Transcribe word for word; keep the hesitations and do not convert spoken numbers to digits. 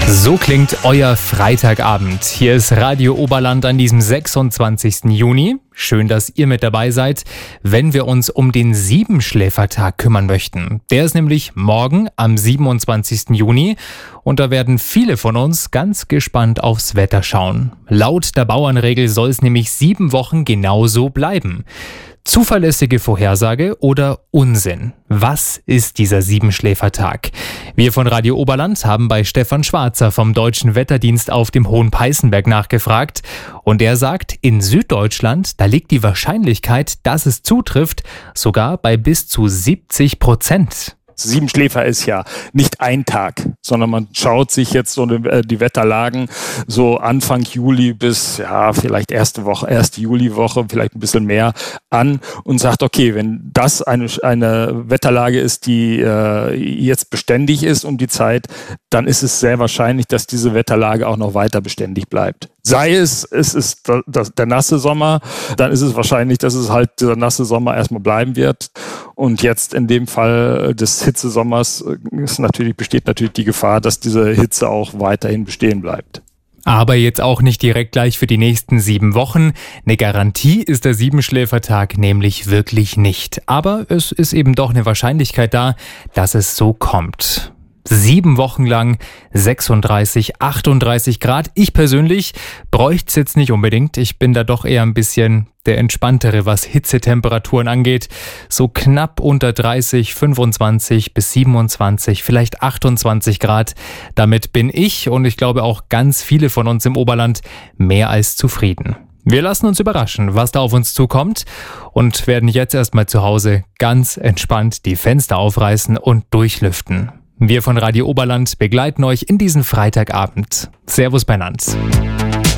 So klingt euer Freitagabend. Hier ist Radio Oberland an diesem sechsundzwanzigsten Juni. Schön, dass ihr mit dabei seid, wenn wir uns um den Siebenschläfertag kümmern möchten. Der ist nämlich morgen am siebenundzwanzigsten Juni und da werden viele von uns ganz gespannt aufs Wetter schauen. Laut der Bauernregel soll es nämlich sieben Wochen genauso bleiben. Zuverlässige Vorhersage oder Unsinn? Was ist dieser Siebenschläfertag? Wir von Radio Oberland haben bei Stefan Schwarzer vom Deutschen Wetterdienst auf dem Hohen Peißenberg nachgefragt und er sagt, in Süddeutschland, da liegt die Wahrscheinlichkeit, dass es zutrifft, sogar bei bis zu siebzig Prozent. Siebenschläfer ist ja nicht ein Tag, sondern man schaut sich jetzt so die Wetterlagen so Anfang Juli bis ja vielleicht erste Woche, erste Juliwoche, vielleicht ein bisschen mehr an und sagt, okay, wenn das eine, eine Wetterlage ist, die äh, jetzt beständig ist um die Zeit, dann ist es sehr wahrscheinlich, dass diese Wetterlage auch noch weiter beständig bleibt. Sei es, es ist das, der nasse Sommer, dann ist es wahrscheinlich, dass es halt dieser nasse Sommer erstmal bleiben wird. Und jetzt in dem Fall des Hitzesommers ist natürlich, besteht natürlich die Gefahr, dass diese Hitze auch weiterhin bestehen bleibt. Aber jetzt auch nicht direkt gleich für die nächsten sieben Wochen. Eine Garantie ist der Siebenschläfertag nämlich wirklich nicht. Aber es ist eben doch eine Wahrscheinlichkeit da, dass es so kommt. Sieben Wochen lang sechsunddreißig, achtunddreißig Grad. Ich persönlich bräuchte es jetzt nicht unbedingt. Ich bin da doch eher ein bisschen der Entspanntere, was Hitzetemperaturen angeht. So knapp unter dreißig, fünfundzwanzig bis siebenundzwanzig, vielleicht achtundzwanzig Grad. Damit bin ich und ich glaube auch ganz viele von uns im Oberland mehr als zufrieden. Wir lassen uns überraschen, was da auf uns zukommt und werden jetzt erstmal zu Hause ganz entspannt die Fenster aufreißen und durchlüften. Wir von Radio Oberland begleiten euch in diesen Freitagabend. Servus beinand.